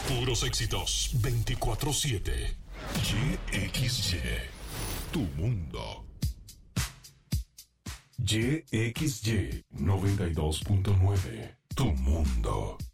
Puros éxitos 24/7. YXY. Tu mundo. YXY 92.9. Tu mundo.